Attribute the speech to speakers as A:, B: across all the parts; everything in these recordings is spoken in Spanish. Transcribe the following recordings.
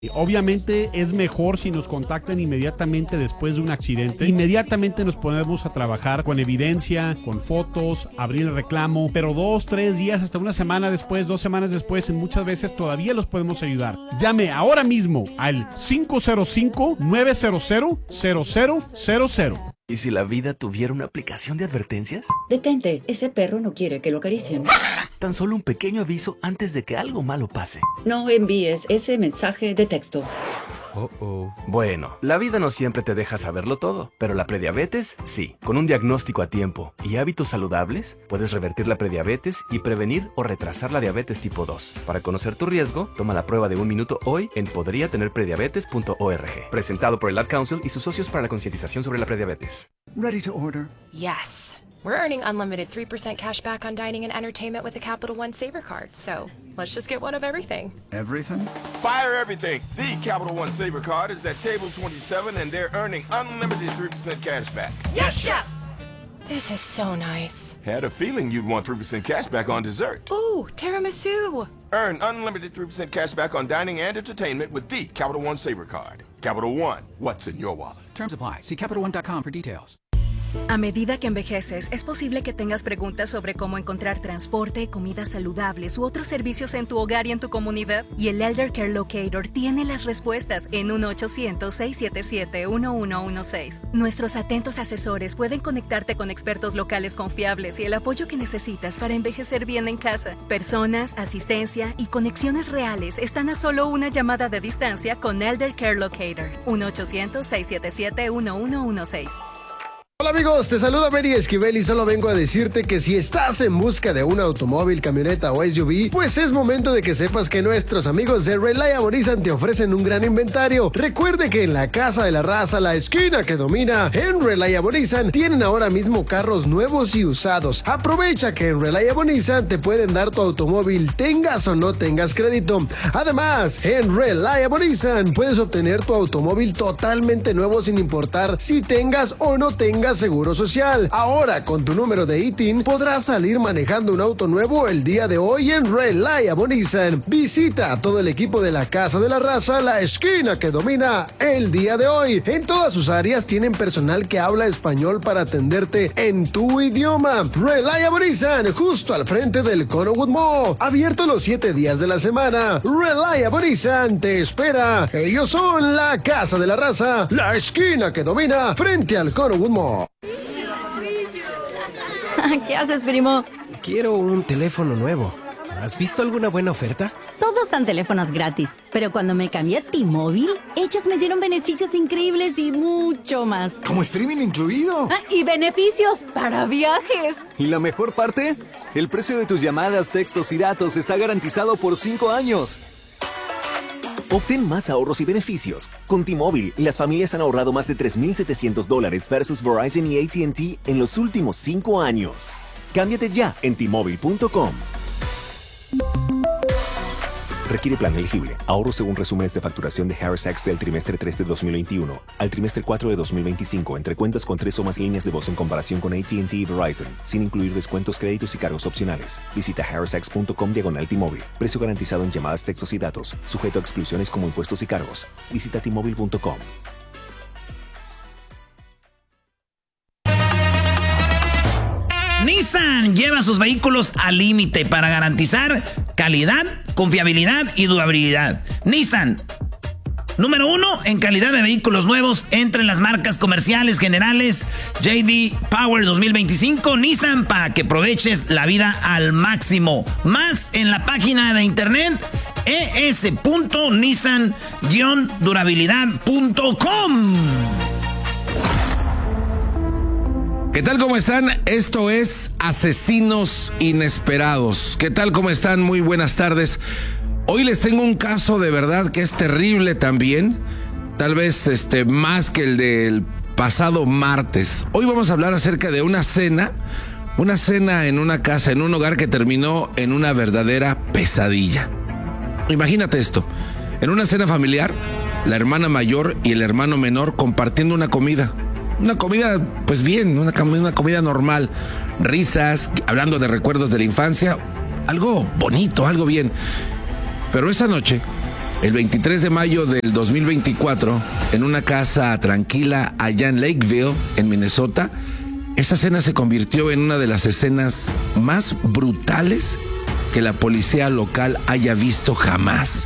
A: Obviamente es mejor si nos contactan inmediatamente después de un accidente. Inmediatamente nos ponemos a trabajar con evidencia, con fotos, abrir el reclamo, pero 2, 3 días, hasta una semana después, 2 semanas después, en muchas veces todavía los podemos ayudar. Llame ahora mismo al 505-900-0000.
B: ¿Y si la vida tuviera una aplicación de advertencias?
C: Detente, ese perro no quiere que lo acaricien.
B: Tan solo un pequeño aviso antes de que algo malo pase.
C: No envíes ese mensaje de texto.
B: Bueno, la vida no siempre te deja saberlo todo, pero la prediabetes sí. Con un diagnóstico a tiempo y hábitos saludables, puedes revertir la prediabetes y prevenir o retrasar la diabetes tipo 2. Para conocer tu riesgo, toma la prueba de 1 minuto hoy en podriatenerprediabetes.org. Presentado por el Ad Council y sus socios para la concientización sobre la prediabetes.
D: Ready to order?
E: Yes. We're earning unlimited 3% cash back on dining and entertainment with the Capital One Saver Card, so let's just get one of everything.
D: Everything?
F: Fire everything. The Capital One Saver Card is at table 27 and they're earning unlimited 3% cash back.
E: Yes, Chef! This is so nice.
F: Had a feeling you'd want 3% cash back on dessert.
E: Ooh, tiramisu!
F: Earn unlimited 3% cash back on dining and entertainment with the Capital One Saver Card. Capital One, what's in your wallet?
D: Terms apply. See CapitalOne.com for details.
G: A medida que envejeces, es posible que tengas preguntas sobre cómo encontrar transporte, comidas saludables u otros servicios en tu hogar y en tu comunidad. Y el Elder Care Locator tiene las respuestas en 1-800-677-1116. Nuestros atentos asesores pueden conectarte con expertos locales confiables y el apoyo que necesitas para envejecer bien en casa. Personas, asistencia y conexiones reales están a solo una llamada de distancia con Elder Care Locator. 1-800-677-1116.
H: Hola amigos, te saluda Benny Esquivel y solo vengo a decirte que si estás en busca de un automóvil, camioneta o SUV, pues es momento de que sepas que nuestros amigos de Reliable Nissan te ofrecen un gran inventario. Recuerde que en la Casa de la Raza, la esquina que domina, en Reliable Nissan tienen ahora mismo carros nuevos y usados. Aprovecha que en Reliable Nissan te pueden dar tu automóvil, tengas o no tengas crédito. Además, en Reliable Nissan puedes obtener tu automóvil totalmente nuevo sin importar si tengas o no tengas seguro social. Ahora, con tu número de ITIN, podrás salir manejando un auto nuevo el día de hoy en Reliable Nissan. Visita a todo el equipo de la Casa de la Raza, la esquina que domina el día de hoy. En todas sus áreas tienen personal que habla español para atenderte en tu idioma. Reliable Nissan, justo al frente del Connowood Mall. Abierto los 7 días de la semana. Reliable Nissan te espera. Ellos son la Casa de la Raza, la esquina que domina frente al Connowood Mall.
I: ¿Qué haces, primo?
J: Quiero un teléfono nuevo. ¿Has visto alguna buena oferta?
I: Todos dan teléfonos gratis, pero cuando me cambié a T-Mobile, ellos me dieron beneficios increíbles y mucho más.
K: Como streaming incluido.
L: Y beneficios para viajes.
M: ¿Y la mejor parte? El precio de tus llamadas, textos y datos está garantizado por 5 años.
N: Obtén más ahorros y beneficios. Con T-Mobile, las familias han ahorrado más de $3,700 versus Verizon y AT&T en los últimos 5 años. Cámbiate ya en T-Mobile.com. Requiere plan elegible. Ahorro según resúmenes de facturación de Harris Sachs del trimestre 3 de 2021 al trimestre 4 de 2025 entre cuentas con 3 o más líneas de voz en comparación con AT&T y Verizon, sin incluir descuentos, créditos y cargos opcionales. Visita harrissax.com/T-Mobile. Precio garantizado en llamadas, textos y datos. Sujeto a exclusiones como impuestos y cargos. Visita T-Mobile.com.
O: Nissan lleva sus vehículos al límite para garantizar calidad, confiabilidad y durabilidad. Nissan, número 1 en calidad de vehículos nuevos entre las marcas comerciales generales. JD Power 2025. Nissan, para que aproveches la vida al máximo. Más en la página de internet es.nissan-durabilidad.com.
P: ¿Qué tal? ¿Cómo están? Esto es Asesinos Inesperados. ¿Qué tal? ¿Cómo están? Muy buenas tardes. Hoy les tengo un caso de verdad que es terrible también. Tal vez más que el del pasado martes. Hoy vamos a hablar acerca de una cena en una casa, en un hogar que terminó en una verdadera pesadilla. Imagínate esto. En una cena familiar, la hermana mayor y el hermano menor compartiendo una comida. Una comida, pues bien, una comida normal. Risas, hablando de recuerdos de la infancia. Algo bonito, algo bien. Pero esa noche, El 23 de mayo del 2024, en una casa tranquila allá en Lakeville, en Minnesota, esa escena se convirtió en una de las escenas más brutales que la policía local haya visto jamás.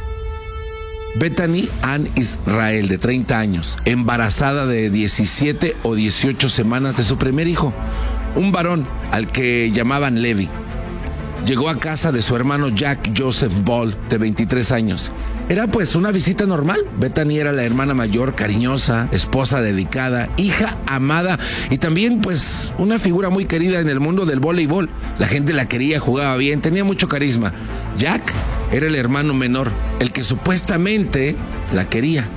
P: Bethany Ann Israel, de 30 años, embarazada de 17 o 18 semanas de su primer hijo, un varón al que llamaban Levi. Llegó a casa de su hermano Jack Joseph Ball, de 23 años. Era pues una visita normal. Bethany era la hermana mayor, cariñosa, esposa dedicada, hija amada y también pues una figura muy querida en el mundo del voleibol. La gente la quería, jugaba bien, tenía mucho carisma. Jack era el hermano menor, el que supuestamente la quería.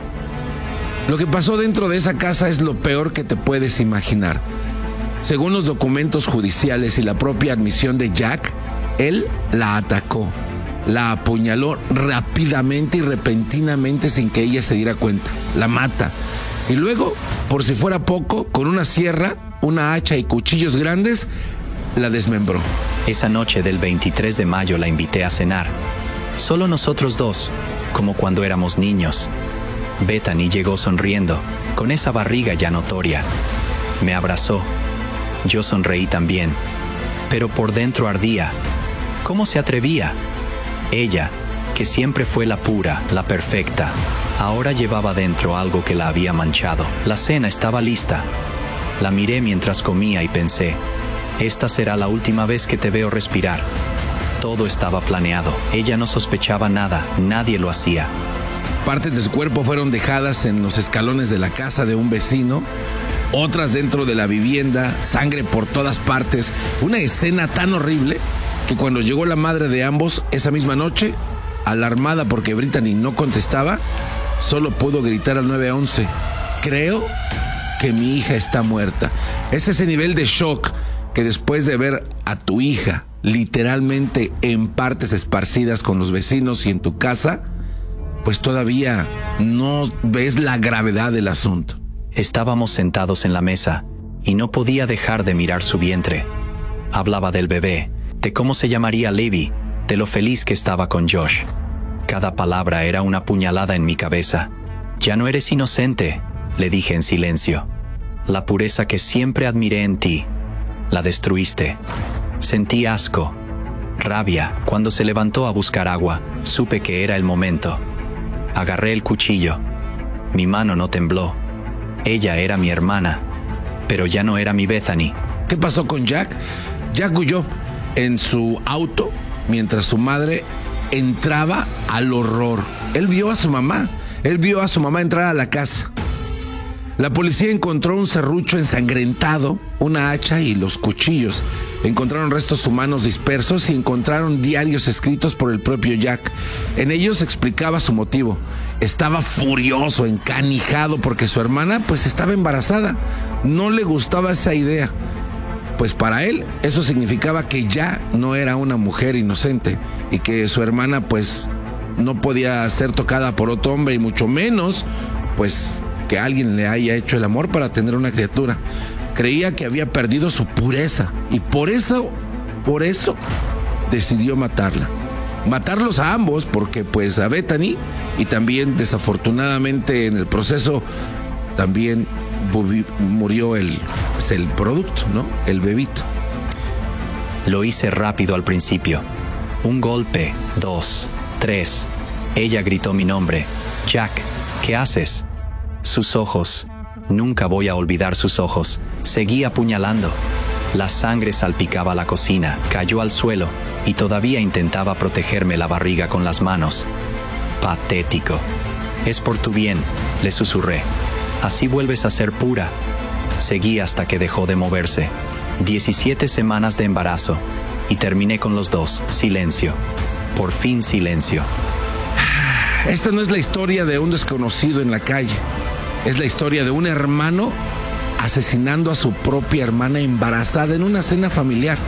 P: Lo que pasó dentro de esa casa es lo peor que te puedes imaginar. Según los documentos judiciales y la propia admisión de Jack, él la atacó, la apuñaló rápidamente y repentinamente sin que ella se diera cuenta. La mata. Y luego, por si fuera poco, con una sierra, una hacha y cuchillos grandes, la desmembró.
K: Esa noche del 23 de mayo la invité a cenar. Solo nosotros dos, como cuando éramos niños. Bethany llegó sonriendo, con esa barriga ya notoria. Me abrazó. Yo sonreí también, pero por dentro ardía. ¿Cómo se atrevía? Ella, que siempre fue la pura, la perfecta, ahora llevaba dentro algo que la había manchado. La cena estaba lista. La miré mientras comía y pensé, esta será la última vez que te veo respirar. Todo estaba planeado. Ella no sospechaba nada, nadie lo hacía.
P: Partes de su cuerpo fueron dejadas en los escalones de la casa de un vecino, otras dentro de la vivienda, sangre por todas partes. Una escena tan horrible que cuando llegó la madre de ambos esa misma noche, alarmada porque Brittany no contestaba, solo pudo gritar al 911, creo que mi hija está muerta. Es ese nivel de shock que después de ver a tu hija literalmente en partes esparcidas con los vecinos y en tu casa, pues todavía no ves la gravedad del asunto.
K: Estábamos sentados en la mesa y no podía dejar de mirar su vientre. Hablaba del bebé, de cómo se llamaría Levi, de lo feliz que estaba con Josh. Cada palabra era una puñalada en mi cabeza. Ya no eres inocente, le dije en silencio. La pureza que siempre admiré en ti, la destruiste. Sentí asco, rabia. Cuando se levantó a buscar agua, supe que era el momento. Agarré el cuchillo. Mi mano no tembló. Ella era mi hermana, pero ya no era mi Bethany.
P: ¿Qué pasó con Jack? Jack huyó en su auto mientras su madre entraba al horror. Él vio a su mamá entrar a la casa. La policía encontró un serrucho ensangrentado, una hacha y los cuchillos. Encontraron restos humanos dispersos y encontraron diarios escritos por el propio Jack. En ellos explicaba su motivo. Estaba furioso, encanijado porque su hermana pues estaba embarazada. No le gustaba esa idea. Pues para él eso significaba que ya no era una mujer inocente y que su hermana pues no podía ser tocada por otro hombre y mucho menos pues que alguien le haya hecho el amor para tener una criatura. Creía que había perdido su pureza y por eso decidió matarla. Matarlos a ambos porque pues a Bethany y también desafortunadamente en el proceso también murió el producto, ¿no? El bebito.
K: Lo hice rápido al principio. Un golpe, 2, 3. Ella gritó mi nombre. Jack, ¿qué haces? Sus ojos. Nunca voy a olvidar sus ojos. Seguía apuñalando. La sangre salpicaba la cocina, cayó al suelo y todavía intentaba protegerme la barriga con las manos. Patético. Es por tu bien, le susurré. Así vuelves a ser pura. Seguí hasta que dejó de moverse. 17 semanas de embarazo. Y terminé con los dos. Silencio. Por fin silencio.
P: Esta no es la historia de un desconocido en la calle. Es la historia de un hermano asesinando a su propia hermana embarazada en una cena familiar.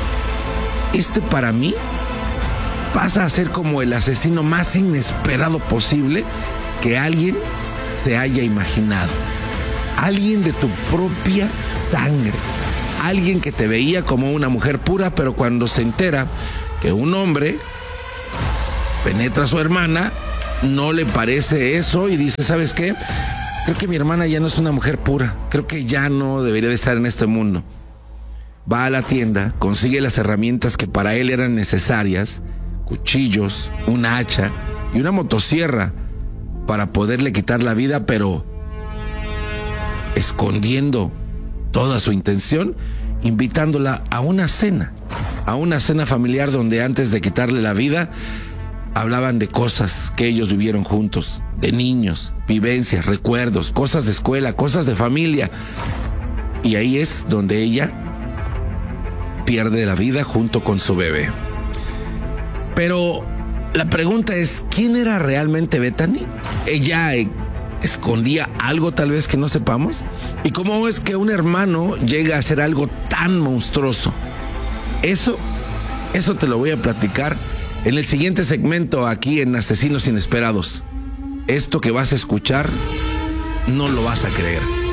P: Para mí pasa a ser como el asesino más inesperado posible que alguien se haya imaginado. Alguien de tu propia sangre. Alguien que te veía como una mujer pura, pero cuando se entera que un hombre penetra a su hermana, no le parece eso y dice, ¿sabes qué? Creo que mi hermana ya no es una mujer pura. Creo que ya no debería de estar en este mundo. Va a la tienda, consigue las herramientas que para él eran necesarias, cuchillos, un hacha y una motosierra para poderle quitar la vida, pero escondiendo toda su intención, invitándola a una cena familiar donde antes de quitarle la vida hablaban de cosas que ellos vivieron juntos, de niños, vivencias, recuerdos, cosas de escuela, cosas de familia. Y ahí es donde ella pierde la vida junto con su bebé. Pero la pregunta es, ¿quién era realmente Bethany? ¿Ella escondía algo tal vez que no sepamos? ¿Y cómo es que un hermano llega a hacer algo tan monstruoso? Eso te lo voy a platicar en el siguiente segmento aquí en Asesinos Inesperados. Esto que vas a escuchar no lo vas a creer.